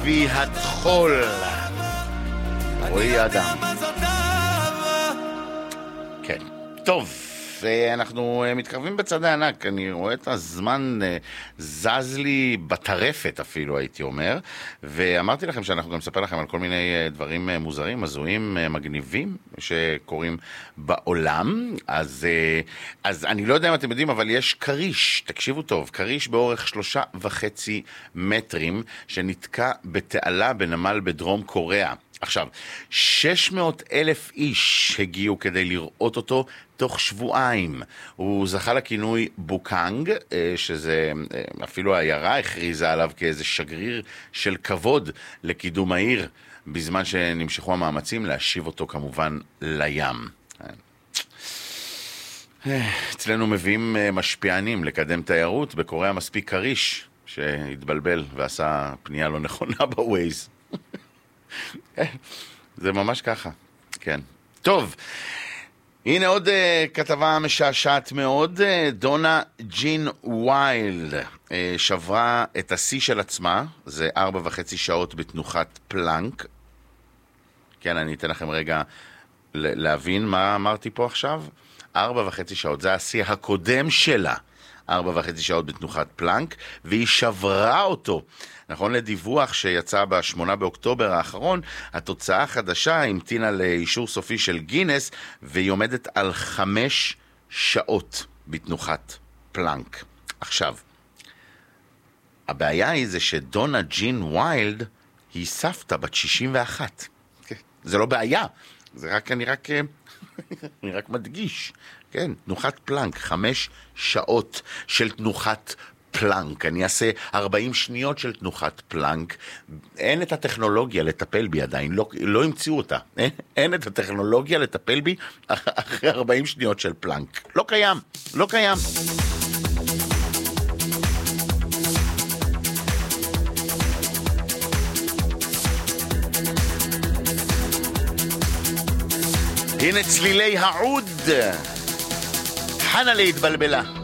אבי התחול, רועי אדם. כן, טוב, ואנחנו מתקרבים בצעדי ענק. אני רואה את הזמן זז לי בטרפת אפילו, הייתי אומר, ואמרתי לכם שאנחנו גם נספר לכם על כל מיני דברים מוזרים, מזוהים, מגניבים שקורים בעולם. אז אני לא יודע אם אתם יודעים, אבל יש קריש, תקשיבו טוב, קריש באורך 3.5 מטרים שנתקע בתעלה בנמל בדרום קוריאה. עכשיו, 600,000 איש הגיעו כדי לראות אותו תוך שבועיים. הוא זכה לכינוי בוקאנג, שזה אפילו העיירה הכריזה עליו כאיזה שגריר של כבוד לקידום העיר, בזמן שנמשכו המאמצים להשיב אותו כמובן לים. אצלנו מביאים משפיענים לקדם תיירות, בקוריאה מספיק קריש שהתבלבל ועשה פנייה לא נכונה בווייז. זה ממש ככה, כן. טוב, הנה עוד כתבה משעשעת מאוד. דונה ג'ין ויילד שברה את השיא של עצמה, זה 4.5 שעות בתנוחת פלנק. כן, אני אתן לכם רגע להבין מה אמרתי פה עכשיו. 4.5 שעות, זה השיא הקודם שלה. 4.5 שעות בתנוחת פלנק, והיא שברה אותו. נכון לדיווח שיצא ב8 באוקטובר האחרון, התוצאה החדשה המתינה לאישור סופי של גינס, והיא עומדת על 5 שעות בתנוחת פלנק. עכשיו, הבעיה היא זה שדונה ג'ין ויילד היא סבתא בת 61. זה לא בעיה, זה רק, אני רק מדגיש. כן, תנוחת פלנק, 5 שעות של תנוחת פלנק. אני אעשה 40 שניות של תנוחת פלנק. אין את הטכנולוגיה לטפל בי עדיין, לא המציאו אותה. אין את הטכנולוגיה לטפל בי אחרי 40 שניות של פלנק. לא קיים, לא קיים. הנה צלילי העוד. חנה להתבלבלה.